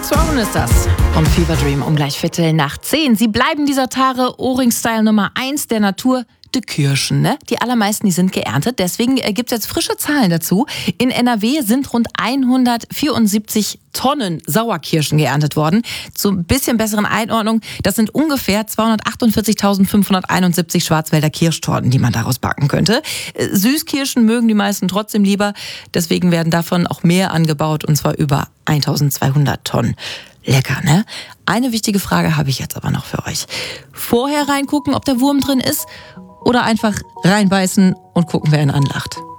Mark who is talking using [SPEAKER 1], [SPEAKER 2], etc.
[SPEAKER 1] Swan ist das. Und Fever Dream um gleich 10:15. Sie bleiben dieser Tage Ohrring-Style Nummer 1 der Natur. Die Kirschen, ne? Die allermeisten, die sind geerntet. Deswegen gibt's jetzt frische Zahlen dazu. In NRW sind rund 174 Tonnen Sauerkirschen geerntet worden. Zu ein bisschen besseren Einordnung, das sind ungefähr 248.571 Schwarzwälder Kirschtorten, die man daraus backen könnte. Süßkirschen mögen die meisten trotzdem lieber. Deswegen werden davon auch mehr angebaut, und zwar über 1200 Tonnen. Lecker, ne? Eine wichtige Frage habe ich jetzt aber noch für euch. Vorher reingucken, ob der Wurm drin ist, oder einfach reinbeißen und gucken, wer ihn anlacht.